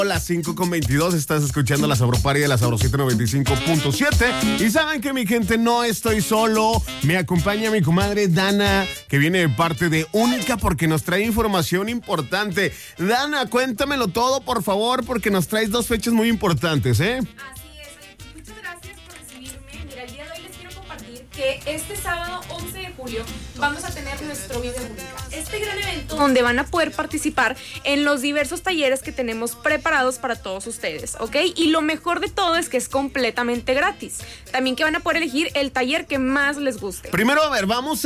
Las 5:22, estás escuchando la Sabroparia de la Sabrosita 95.7. Y saben que, mi gente, no estoy solo. Me acompaña mi comadre Dana, que viene de parte de Única porque nos trae información importante. Dana, cuéntamelo todo, por favor, porque nos traes dos fechas muy importantes, ¿eh? Así es, muchas gracias por recibirme. Mira, el día de hoy les quiero compartir que este sábado 11 de julio vamos a tener nuestro Vive Única. Este gran evento donde van a poder participar en los diversos talleres que tenemos preparados para todos ustedes, ¿ok? Y lo mejor de todo es que es completamente gratis. También que van a poder elegir el taller que más les guste. Primero, a ver, vamos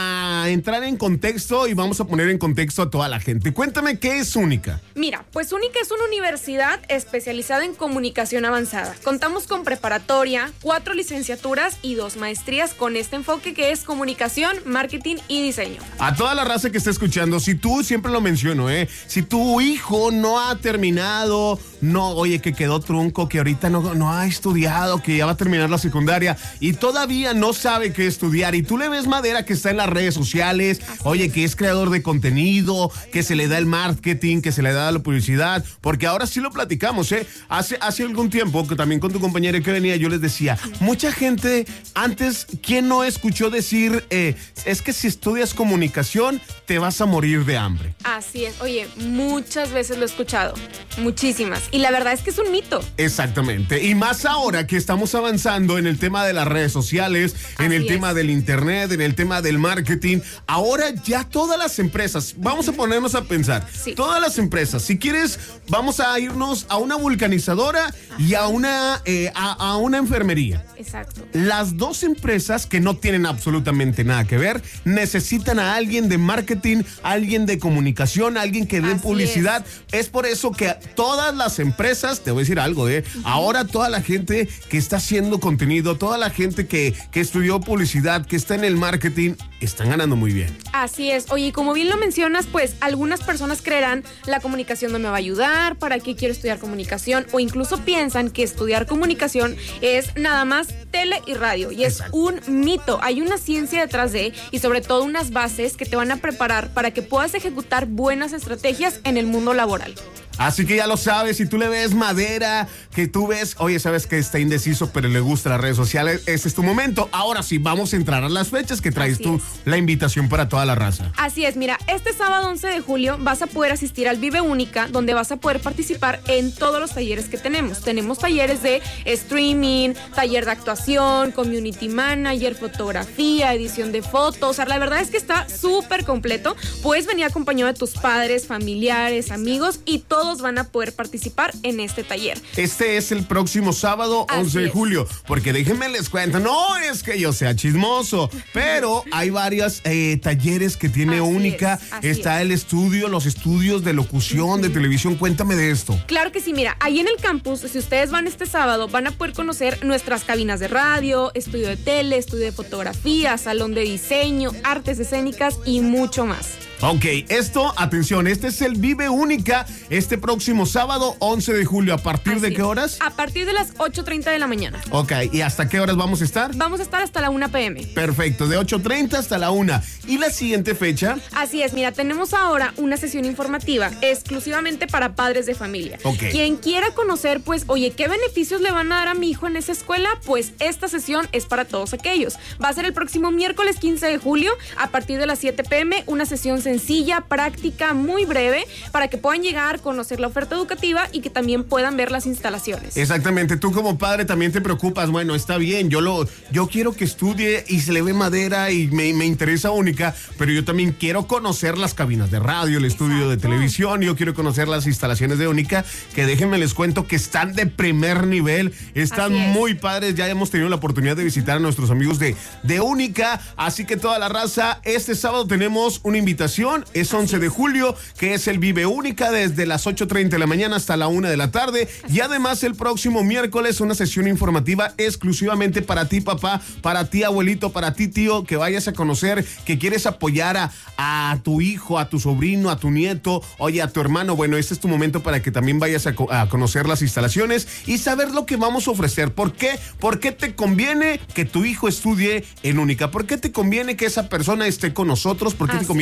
a entrar en contexto y vamos a poner en contexto a toda la gente. Cuéntame, ¿qué es Única? Mira, pues Única es una universidad especializada en comunicación avanzada. Contamos con preparatoria, 4 licenciaturas y 2 maestrías con este enfoque que es comunicación, marketing y diseño. A toda la raza que está escuchando, si tú, siempre lo menciono, si tu hijo no ha terminado, oye, que quedó trunco, que ahorita no ha estudiado, que ya va a terminar la secundaria y todavía no sabe qué estudiar, y tú le ves madera que está en las redes sociales, oye, que es creador de contenido, que se le da el marketing, que se le da la publicidad, porque ahora sí lo platicamos, hace algún tiempo, que también con tu compañera que venía, yo les decía, mucha gente antes, ¿quién no escuchó decir, es que si estudias comunicación, te vas a morir de hambre? Así es, oye, muchas veces lo he escuchado, muchísimas, y la verdad es que es un mito. Exactamente, y más ahora que estamos avanzando en el tema de las redes sociales, en el tema del internet, en el tema del marketing. Ahora ya todas las empresas, vamos a ponernos a pensar, todas las empresas, si quieres, vamos a irnos a una vulcanizadora y a una enfermería. Exacto. Las dos empresas que no tienen absolutamente nada que ver, necesitan a alguien de marketing, alguien de comunicación, alguien que dé publicidad. Es por eso que todas las empresas, te voy a decir algo, ahora toda la gente que está haciendo contenido, toda la gente que estudió publicidad, que está en el marketing, están ganando muy bien. Así es. Oye, como bien lo mencionas, pues algunas personas creerán, la comunicación no me va a ayudar, ¿para qué quiero estudiar comunicación? O incluso piensan que estudiar comunicación es nada más tele y radio. Y es un mito. Hay una ciencia detrás de, y sobre todo unas bases que te van a preparar para que puedas ejecutar buenas estrategias en el mundo laboral. Así que ya lo sabes, si tú le ves madera, que tú ves, oye, sabes que está indeciso, pero le gustan las redes sociales, ese es tu momento. Ahora sí, vamos a entrar a las fechas que traes tú, la invitación para toda la raza. Así es, mira, este sábado 11 de julio vas a poder asistir al Vive Única, donde vas a poder participar en todos los talleres que tenemos. Tenemos talleres de streaming, taller de actuación, community manager, fotografía, edición de fotos. O sea, la verdad es que está súper completo. Puedes venir acompañado de tus padres, familiares, amigos, y todos van a poder participar en este taller. Este es el próximo sábado 11 de julio, porque déjenme les cuento, no es que yo sea chismoso, pero hay varios talleres que tiene Única. Está el estudio, los estudios de locución, de televisión. Cuéntame de esto. Claro que sí, mira, ahí en el campus, si ustedes van este sábado, van a poder conocer nuestras cabinas de radio, estudio de tele, estudio de fotografía, salón de diseño, artes escénicas y mucho más. Ok, atención, este es el Vive Única, este próximo sábado 11 de julio. ¿A partir de qué horas? A partir de las 8:30 de la mañana. Ok, ¿y hasta qué horas vamos a estar? Vamos a estar hasta la 1 p.m. Perfecto, de 8:30 hasta la 1. ¿Y la siguiente fecha? Así es, mira, tenemos ahora una sesión informativa exclusivamente para padres de familia. Ok. Quien quiera conocer, pues, oye, ¿qué beneficios le van a dar a mi hijo en esa escuela? Pues esta sesión es para todos aquellos. Va a ser el próximo miércoles 15 de julio, a partir de las 7 p.m., una sesión sencilla, práctica, muy breve, para que puedan llegar, conocer la oferta educativa y que también puedan ver las instalaciones. Exactamente, tú como padre también te preocupas, bueno, está bien, yo quiero que estudie y se le ve madera y me interesa Única, pero yo también quiero conocer las cabinas de radio, el estudio de televisión, yo quiero conocer las instalaciones de Única, que déjenme les cuento que están de primer nivel, están muy padres, ya hemos tenido la oportunidad de visitar a nuestros amigos de Única, así que toda la raza, este sábado tenemos una invitación, es 11 de julio, que es el Vive Única desde las 8:30 de la mañana hasta la 1 de la tarde, y además el próximo miércoles una sesión informativa exclusivamente para ti, papá, para ti, abuelito, para ti, tío, que vayas a conocer, que quieres apoyar a tu hijo, a tu sobrino, a tu nieto, oye, a tu hermano. Bueno, este es tu momento para que también vayas a conocer las instalaciones y saber lo que vamos a ofrecer. ¿Por qué? ¿Por qué te conviene que tu hijo estudie en Única? ¿Por qué te conviene que esa persona esté con nosotros? ¿Por qué te conviene que esté en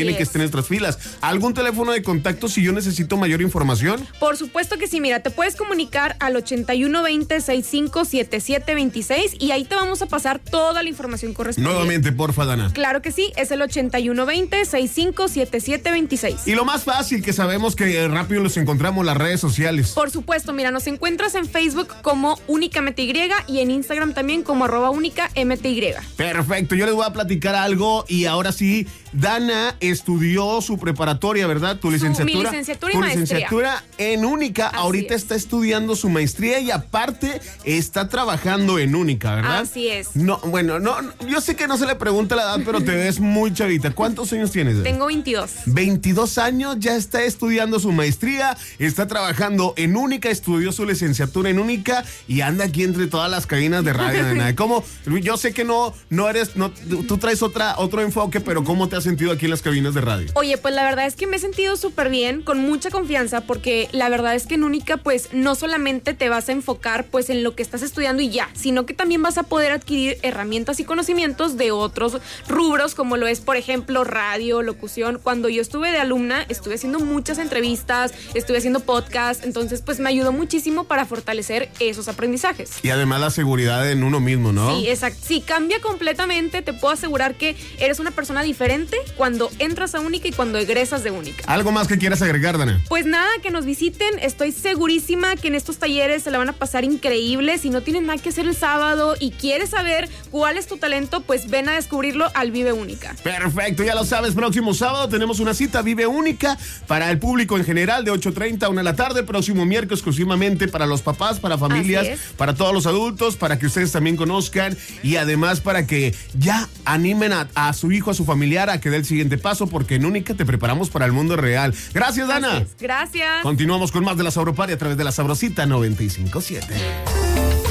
nuestras filas. ¿Algún teléfono de contacto si yo necesito mayor información? Por supuesto que sí, mira, te puedes comunicar al 8120-657726 y ahí te vamos a pasar toda la información correspondiente. Nuevamente, porfa, Dana. Claro que sí, es el 8120-657726. Y lo más fácil, que sabemos que rápido los encontramos, las redes sociales. Por supuesto, mira, nos encuentras en Facebook como únicamty y en Instagram también como @únicamty. Perfecto, yo les voy a platicar algo y ahora sí, Dana estudió su preparatoria, ¿verdad? Tu licenciatura. Mi licenciatura y tu maestría. licenciatura en Única. Así ahorita es. está estudiando su maestría y aparte está trabajando en Única, ¿verdad? Así es. No, bueno, no, yo sé que no se le pregunta la edad, pero te ves muy chavita. ¿Cuántos años tienes? Tengo 22. 22 años, ya está estudiando su maestría, está trabajando en Única, estudió su licenciatura en Única y anda aquí entre todas las cabinas de radio. Nena. ¿Cómo? Yo sé que no eres, tú traes otro enfoque, pero ¿cómo te has sentido aquí en las cabinas de radio? Oye, pues la verdad es que me he sentido súper bien, con mucha confianza, porque la verdad es que en Única, pues no solamente te vas a enfocar pues en lo que estás estudiando y ya, sino que también vas a poder adquirir herramientas y conocimientos de otros rubros, como lo es, por ejemplo, radio, locución. Cuando yo estuve de alumna, estuve haciendo muchas entrevistas, estuve haciendo podcast, entonces pues me ayudó muchísimo para fortalecer esos aprendizajes. Y además la seguridad en uno mismo, ¿no? Sí, exacto. Sí, cambia completamente. Te puedo asegurar que eres una persona diferente cuando entras a Única y cuando egresas de Única. ¿Algo más que quieras agregar, Dana? Pues nada, que nos visiten. Estoy segurísima que en estos talleres se la van a pasar increíble. Si no tienen nada que hacer el sábado y quieres saber cuál es tu talento, pues ven a descubrirlo al Vive Única. Perfecto, ya lo sabes, próximo sábado tenemos una cita Vive Única para el público en general de 8:30 a 1 de la tarde. Próximo miércoles exclusivamente para los papás, para familias, para todos los adultos, para que ustedes también conozcan y además para que ya animen a su hijo, a su familiar a que dé el siguiente paso, porque en Única te preparamos para el mundo real. Gracias, Dana. Gracias. Continuamos con más de La Sabroparia a través de La Sabrosita 95.7.